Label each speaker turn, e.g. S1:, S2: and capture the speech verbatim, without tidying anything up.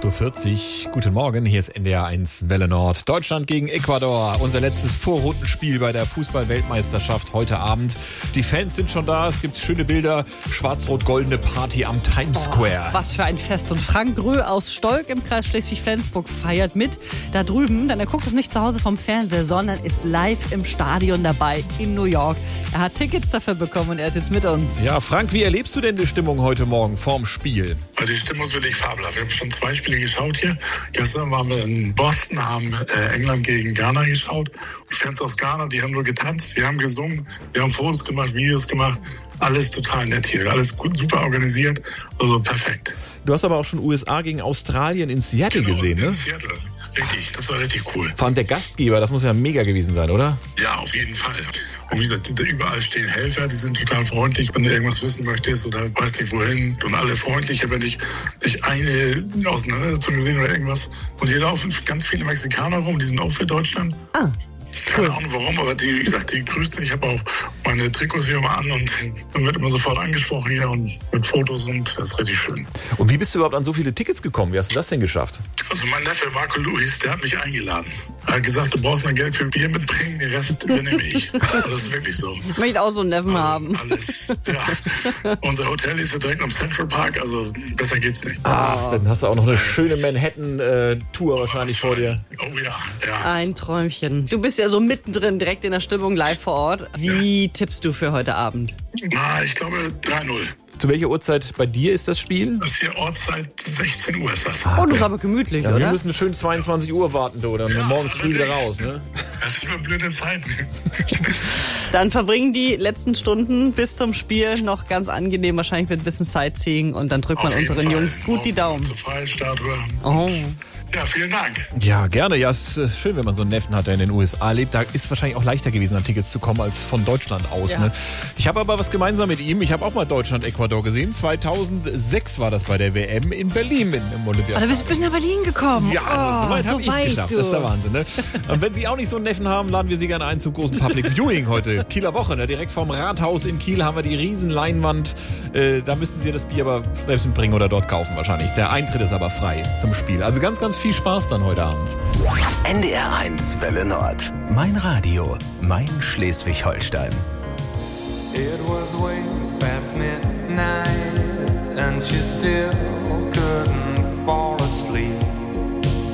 S1: acht Uhr vierzig. Guten Morgen, hier ist N D R eins Welle Nord. Deutschland gegen Ecuador. Unser letztes Vorrundenspiel bei der Fußball-Weltmeisterschaft heute Abend. Die Fans sind schon da. Es gibt schöne Bilder. Schwarz-rot-goldene Party am Times Square.
S2: Oh, was für ein Fest. Und Frank Grö aus Stolk im Kreis Schleswig-Flensburg feiert mit. Da drüben, denn er guckt es nicht zu Hause vom Fernseher, sondern ist live im Stadion dabei in New York. Er hat Tickets dafür bekommen und er ist jetzt mit uns.
S1: Ja, Frank, wie erlebst du denn die Stimmung heute Morgen vorm Spiel?
S3: Also die Stimmung ist wirklich fabelhaft. Wir haben schon zwei Spiele geschaut hier. Gestern waren wir in Boston, haben äh, England gegen Ghana geschaut. Die Fans aus Ghana, die haben nur getanzt, die haben gesungen, wir haben Fotos gemacht, Videos gemacht. Alles total nett hier, alles gut, super organisiert, also perfekt.
S1: Du hast aber auch schon U S A gegen Australien in Seattle
S3: Genau,
S1: gesehen, ne?
S3: In Seattle, richtig, das war richtig cool.
S1: Vor allem der Gastgeber, das muss ja mega gewesen sein, oder?
S3: Ja, auf jeden Fall. Und wie gesagt, überall stehen Helfer, die sind total freundlich, wenn du irgendwas wissen möchtest oder weißt nicht wohin. Und alle freundlich, wenn ich nicht eine Auseinandersetzung gesehen oder irgendwas. Und hier laufen ganz viele Mexikaner rum, die sind auch für Deutschland.
S2: Ah.
S3: Keine Ahnung warum, aber die, wie gesagt, die grüßen. Ich habe auch meine Trikots hier mal an und dann wird immer sofort angesprochen hier und mit Fotos und das ist richtig schön.
S1: Und wie bist du überhaupt an so viele Tickets gekommen? Wie hast du das denn geschafft?
S3: Also mein Neffe Marco Luis, der hat mich eingeladen. Er hat gesagt, du brauchst noch Geld für Bier mitbringen, den Rest übernehme ich. Und das ist wirklich so.
S2: Ich möchte auch so einen Neffen
S3: Also
S2: haben.
S3: alles, ja. Unser Hotel ist ja direkt am Central Park, also besser geht's nicht.
S1: Ach, dann hast du auch noch eine schöne Manhattan-Tour wahrscheinlich vor dir.
S3: Oh ja, ja.
S2: Ein Träumchen. Du bist ja so mittendrin, direkt in der Stimmung, live vor Ort. Wie tippst du für heute Abend?
S3: Na, ich glaube drei null.
S1: Zu welcher Uhrzeit bei dir ist das Spiel?
S3: Das ist hier Ortszeit sechzehn Uhr ist das.
S2: Oh, das ist aber gemütlich,
S1: Ja, wir
S2: oder?
S1: müssen schön zweiundzwanzig Uhr warten, du, dann
S3: Ja,
S1: morgens früh wieder
S3: allerdings.
S1: raus, ne?
S3: Das ist immer blöde Zeiten.
S2: Dann verbringen die letzten Stunden bis zum Spiel noch ganz angenehm. Wahrscheinlich wird ein bisschen Sightseeing und dann drückt man
S3: Auf jeden
S2: unseren
S3: Fall.
S2: Jungs gut die Daumen.
S3: Zur Freiheitsstatue.
S2: Oh.
S3: Ja, vielen Dank.
S1: Ja, gerne. Ja, es ist schön, wenn man so einen Neffen hat, der in den U S A lebt. Da ist wahrscheinlich auch leichter gewesen, an Tickets zu kommen, als von Deutschland aus.
S2: Ja.
S1: Ne? Ich habe aber was gemeinsam mit ihm. Ich habe auch mal Deutschland-Ecuador gesehen. zweitausendsechs war das bei der W M in Berlin im
S2: Oh,
S1: Olympiastadion.
S2: da bist du bis nach Berlin gekommen.
S1: Ja, also, so weit
S2: oh,
S1: habe ich es geschafft.
S2: du.
S1: Das ist der Wahnsinn. Ne? Und wenn Sie auch nicht so einen Neffen haben, laden wir Sie gerne ein zum großen Public Viewing heute. Kieler Woche, ne? Direkt vorm Rathaus in Kiel haben wir die riesen Leinwand. Äh, da müssten Sie das Bier aber selbst mitbringen oder dort kaufen wahrscheinlich. Der Eintritt ist aber frei zum Spiel. Also ganz, ganz viel Spaß dann heute Abend.
S4: N D R eins Welle Nord. Mein Radio, mein Schleswig-Holstein.
S5: It was way past midnight and she still couldn't fall asleep.